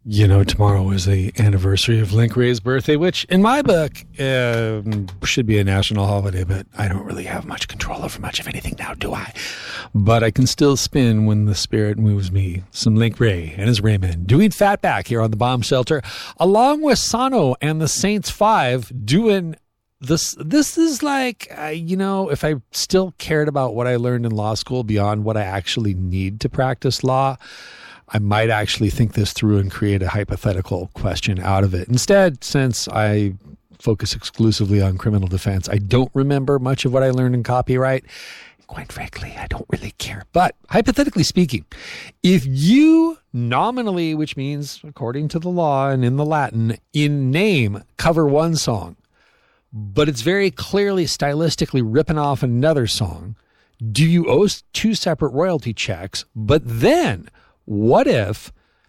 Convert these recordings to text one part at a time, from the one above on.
You know, tomorrow is the anniversary of Link Wray's birthday, which in my book should be a national holiday, but I don't really have much control over much of anything now, do I? But I can still spin when the spirit moves me. Some Link Wray and his Rayman doing Fatback here on the Bomb Shelter, along with Sano and the Saints 5 doing this. This is like, if I still cared about what I learned in law school beyond what I actually need to practice law, I might actually think this through and create a hypothetical question out of it. Instead, since I focus exclusively on criminal defense, I don't remember much of what I learned in copyright. Quite frankly, I don't really care. But hypothetically speaking, if you nominally, which means according to the law and in the Latin, in name, cover one song, but it's very clearly stylistically ripping off another song, do you owe two separate royalty checks? But then what if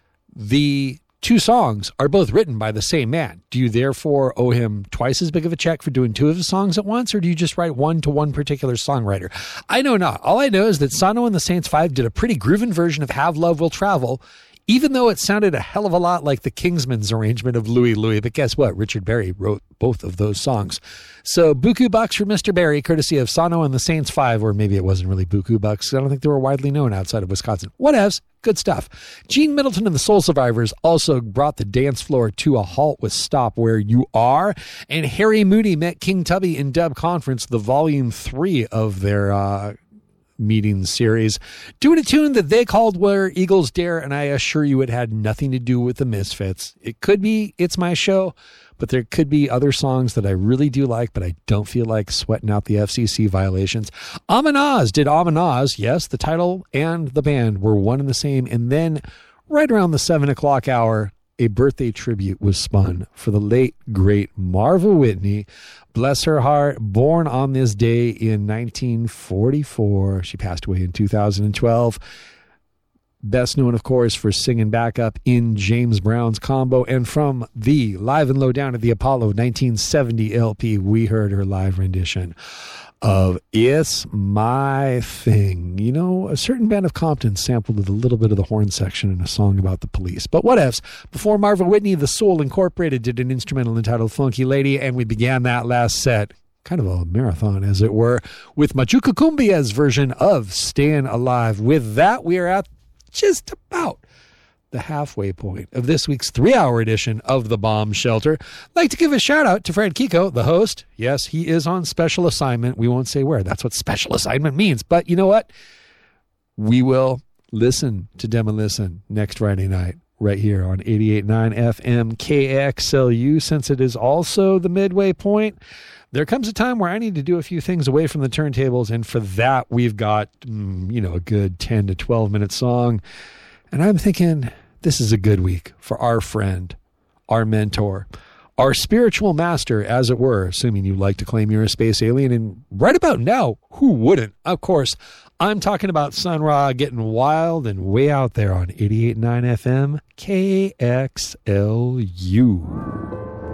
the two songs are both written by the same man? Do you therefore owe him twice as big of a check for doing two of his songs at once, or do you just write one to one particular songwriter? I know not. All I know is that Sano and the Saints 5 did a pretty groovin' version of Have Love Will Travel, even though it sounded a hell of a lot like the Kingsmen's arrangement of Louie Louie. But guess what? Richard Berry wrote both of those songs. So buku bucks for Mr. Berry, courtesy of Sano and the Saints 5, or maybe it wasn't really buku bucks. I don't think they were widely known outside of Wisconsin. Whatevs. Good stuff. Gene Middleton and the Soul Survivors also brought the dance floor to a halt with Stop Where You Are. And Harry Moody met King Tubby in Dub Conference, the volume 3 of their meeting series, doing a tune that they called Where Eagles Dare, and I assure you it had nothing to do with the Misfits. It could be It's My Show, but there could be other songs that I really do like, but I don't feel like sweating out the FCC violations. Amon Oz did Amon Oz. Yes, the title and the band were one and the same. And then right around the 7 o'clock hour, a birthday tribute was spun for the late, great Marva Whitney. Bless her heart, born on this day in 1944. She passed away in 2012. Best known, of course, for singing backup in James Brown's Combo. And from the Live and Low Down at the Apollo 1970 LP, we heard her live rendition of It's My Thing. You know, a certain band of Compton sampled a little bit of the horn section in a song about the police. But whatevs. Before Marva Whitney, The Soul Incorporated did an instrumental entitled Funky Lady, and we began that last set, kind of a marathon as it were, with Machuca Cumbia's version of Stayin' Alive. With that, we are at just about the halfway point of this week's 3-hour edition of The Bomb Shelter. I'd like to give a shout out to Fred Kiko, the host. Yes, he is on special assignment. We won't say where. That's what special assignment means. But you know what? We will listen to Demolisten next Friday night right here on 88.9 FM KXLU. Since it is also the midway point, there comes a time where I need to do a few things away from the turntables, and for that, we've got, a good 10 to 12-minute song. And I'm thinking this is a good week for our friend, our mentor, our spiritual master, as it were, assuming you like to claim you're a space alien. And right about now, who wouldn't? Of course, I'm talking about Sun Ra getting wild and way out there on 88.9 FM KXLU.